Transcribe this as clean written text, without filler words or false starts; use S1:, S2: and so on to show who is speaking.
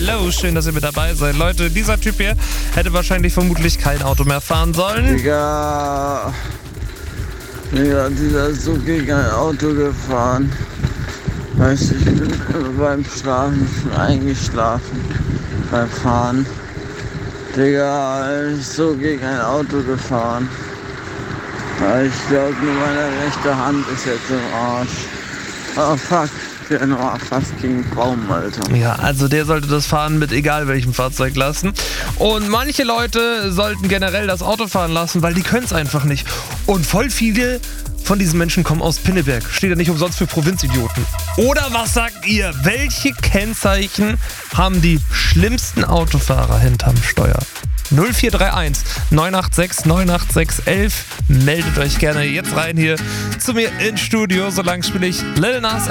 S1: Hallo, schön, dass ihr mit dabei seid. Leute, dieser Typ hier hätte wahrscheinlich vermutlich kein Auto mehr fahren sollen.
S2: Digga, dieser ist so gegen ein Auto gefahren. Weißt du, ich bin beim Schlafen schon eingeschlafen. Beim Fahren. Digga, ist so gegen ein Auto gefahren. Ich glaube, nur meine rechte Hand ist jetzt im Arsch. Oh fuck, der war fast gegen den Baum, Alter.
S1: Ja, also der sollte das Fahren mit egal welchem Fahrzeug lassen. Und manche Leute sollten generell das Auto fahren lassen, weil die können es einfach nicht. Und voll viele von diesen Menschen kommen aus Pinneberg. Steht ja nicht umsonst für Provinzidioten. Oder was sagt ihr? Welche Kennzeichen haben die schlimmsten Autofahrer hinterm Steuer? 0431 986 986 11. Meldet euch gerne jetzt rein hier zu mir ins Studio. Solange spiele ich Lil Nas